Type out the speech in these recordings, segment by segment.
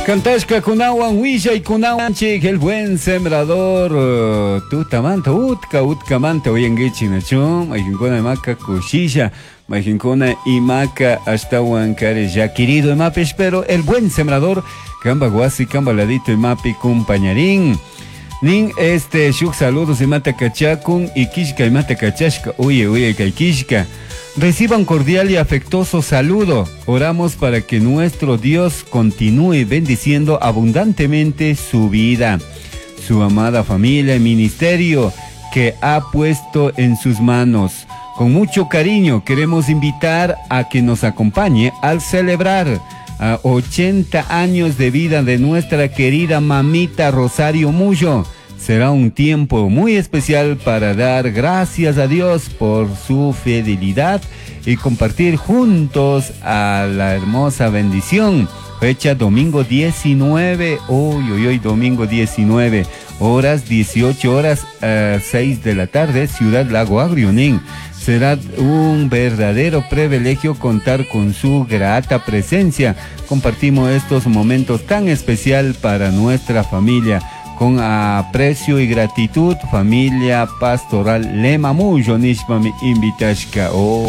Cantashka kunawan Willa y kunawanchik el buen sembrador tutamanta utkamanta uyangichinachu maykinkuna imaka kushisha maykinkuna imaka ashtawan kare ya querido imapish, pero el buen sembrador kamba guasi kamba ladito imapi compañerín nin shuk saludos imata kachakun y kishka imata kachashka uye kay kishka. Reciba un cordial y afectuoso saludo. Oramos para que nuestro Dios continúe bendiciendo abundantemente su vida, su amada familia y ministerio que ha puesto en sus manos. Con mucho cariño queremos invitar a que nos acompañe al celebrar a 80 años de vida de nuestra querida mamita Rosario Muyo. Será un tiempo muy especial para dar gracias a Dios por su fidelidad y compartir juntos a la hermosa bendición. Fecha domingo 19, domingo 19, horas 18 horas, 6 de la tarde, Ciudad Lago Agrionín. Será un verdadero privilegio contar con su grata presencia. Compartimos estos momentos tan especial para nuestra familia. Con aprecio y gratitud, familia pastoral Lema Muyo Nishpami invitashka.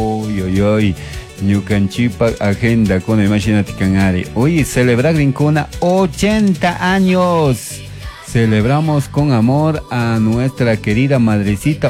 Ñukanchipa agenda con imagínate canari. Hoy celebrar Rincona 80 años. Celebramos con amor a nuestra querida madrecita